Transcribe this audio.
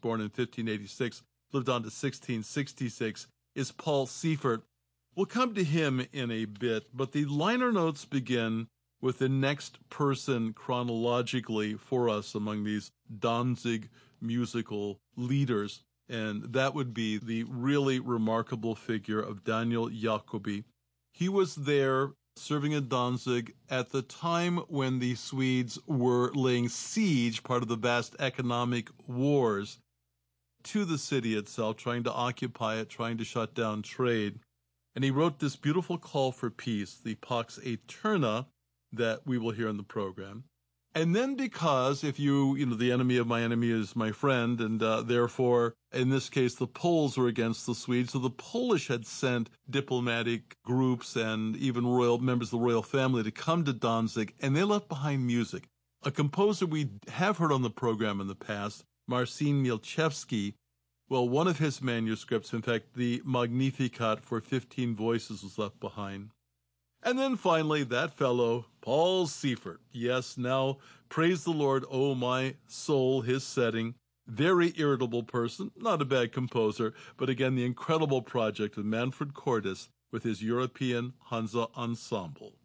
born in 1586, lived on to 1666, is Paul Seifert. We'll come to him in a bit, but the liner notes begin with the next person chronologically for us among these Danzig musical leaders, and that would be the really remarkable figure of Daniel Jacobi. He was there serving in Danzig at the time when the Swedes were laying siege, part of the vast economic wars, to the city itself, trying to occupy it, trying to shut down trade. And he wrote this beautiful call for peace, the Pax Eterna, that we will hear in the program. And then because the enemy of my enemy is my friend, and therefore, in this case, the Poles were against the Swedes, so the Polish had sent diplomatic groups and even royal members of the royal family to come to Danzig, and they left behind music. A composer we have heard on the program in the past, Marcin Mielczewski, well, one of his manuscripts, in fact, the Magnificat for 15 voices, was left behind. And then finally, that fellow, Paul Seifert. Yes, now, praise the Lord, oh my soul, his setting. Very irritable person, not a bad composer, but again, the incredible project of Manfred Cordes with his European Hansa Ensemble.